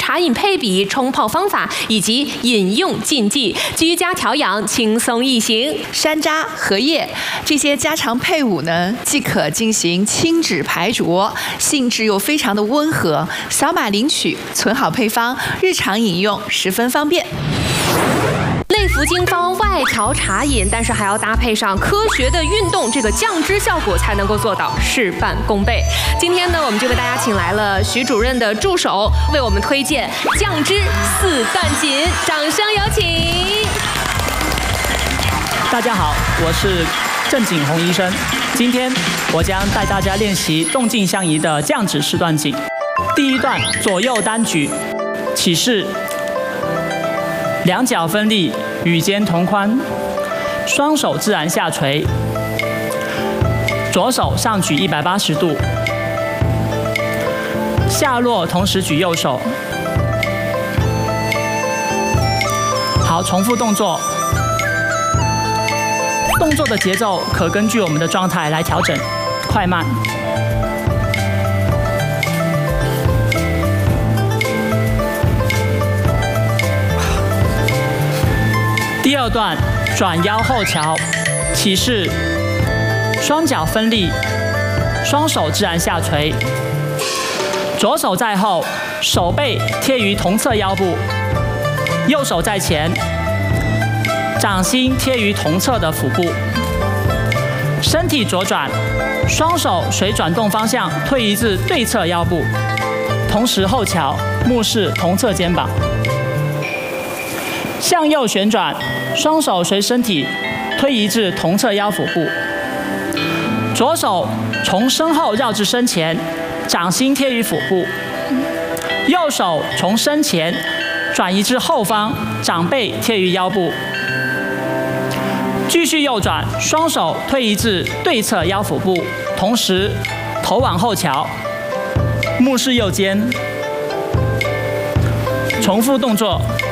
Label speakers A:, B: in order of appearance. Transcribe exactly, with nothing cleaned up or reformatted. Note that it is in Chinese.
A: 茶饮配比、冲泡方法以及饮用禁忌，居家调养轻松易行。
B: 山楂、荷叶这些家常配伍呢，既可进行清脂排浊，性质又非常的温和，扫码领取，存好配方，日常饮用十分方便。
A: 内服经方，外调茶饮，但是还要搭配上科学的运动，这个降脂效果才能够做到事半功倍。今天呢，我们就为大家请来了徐主任的助手，为我们推荐降脂四段锦，掌声有请。
C: 大家好，我是郑景洪医生。今天我将带大家练习动静相宜的降脂四段锦。第一段，左右单举，起势。两脚分立，与肩同宽，双手自然下垂，左手上举一百八十度，下落同时举右手。好，重复动作。动作的节奏可根据我们的状态来调整，快慢。第二段，转腰后翘，起势，双脚分立，双手自然下垂，左手在后，手背贴于同侧腰部，右手在前，掌心贴于同侧的腹部，身体左转，双手随转动方向推移至对侧腰部，同时后翘，目视同侧肩膀。向右旋转，双手随身体推移至同侧腰腹部，左手从身后绕至身前，掌心贴于腹部，右手从身前转移至后方，掌背贴于腰部。继续右转，双手推移至对侧腰腹部，同时头往后翘，目视右肩。重复动作。